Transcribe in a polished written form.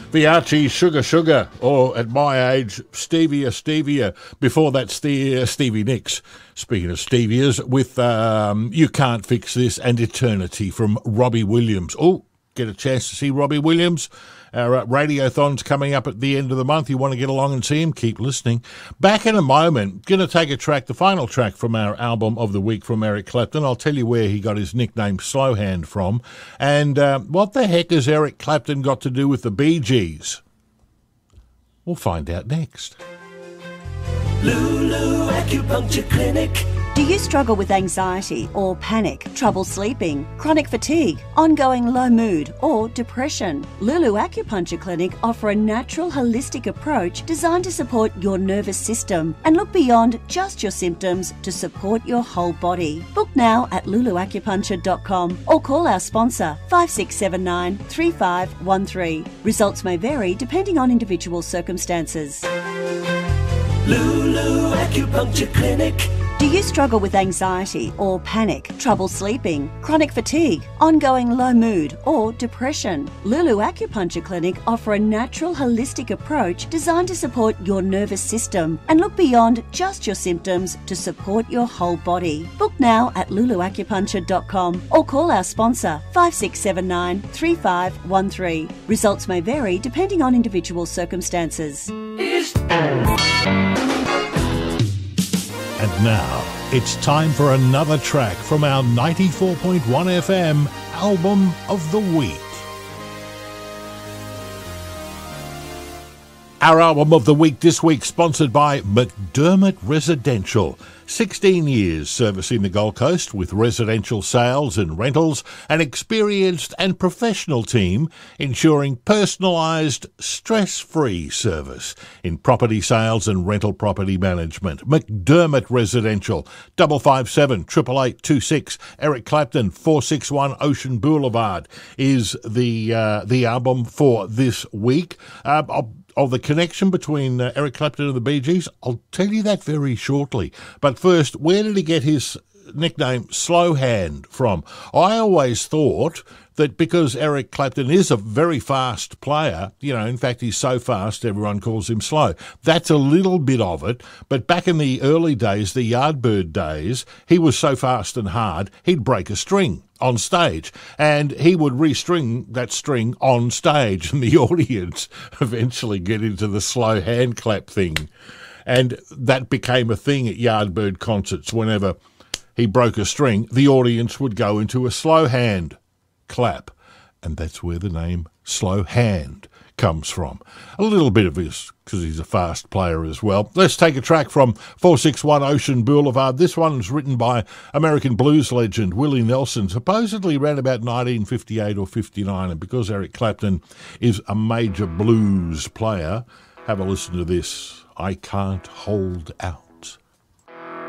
Viachi, Sugar Sugar, or at my age, Stevia Stevia. Before that, Stevie Nicks. Speaking of Stevias, with You Can't Fix This and Eternity from Robbie Williams. Oh, get a chance to see Robbie Williams. Our radiothon's coming up at the end of the month. You want to get along and see him? Keep listening. Back in a moment, going to take a track, the final track from our album of the week from Eric Clapton. I'll tell you where he got his nickname Slowhand from. And what the heck has Eric Clapton got to do with the Bee Gees? We'll find out next. Lulu Acupuncture Clinic. Do you struggle with anxiety or panic, trouble sleeping, chronic fatigue, ongoing low mood or depression? Lulu Acupuncture Clinic offer a natural holistic approach designed to support your nervous system and look beyond just your symptoms to support your whole body. Book now at luluacupuncture.com or call our sponsor 5679 3513. Results may vary depending on individual circumstances. Lulu Acupuncture Clinic. Do you struggle with anxiety or panic, trouble sleeping, chronic fatigue, ongoing low mood or depression? Lulu Acupuncture Clinic offer a natural holistic approach designed to support your nervous system and look beyond just your symptoms to support your whole body. Book now at luluacupuncture.com or call our sponsor 5679 3513. Results may vary depending on individual circumstances. And now, it's time for another track from our 94.1 FM Album of the Week. Our Album of the Week this week sponsored by McDermott Residential. 16 years servicing the Gold Coast with residential sales and rentals, an experienced and professional team ensuring personalised, stress-free service in property sales and rental property management. McDermott Residential, 557 8826. Eric Clapton, 461 Ocean Boulevard is the album for this week. Of the connection between Eric Clapton and the Bee Gees, I'll tell you that very shortly. But first, where did he get his nickname Slowhand from? I always thought that because Eric Clapton is a very fast player, in fact, he's so fast everyone calls him slow. That's a little bit of it, but back in the early days, the Yardbird days, he was so fast and hard, he'd break a string on stage, and he would restring that string on stage, and the audience eventually get into the slow hand clap thing. And that became a thing at Yardbird concerts. Whenever he broke a string, the audience would go into a slow hand clap, and that's where the name Slow Hand comes from. A little bit of this because he's a fast player as well. Let's take a track from 461 Ocean Boulevard. This one's written by American blues legend Willie Nelson, supposedly around about 1958 or 59, and because Eric Clapton is a major blues player, have a listen to this. I Can't Hold Out.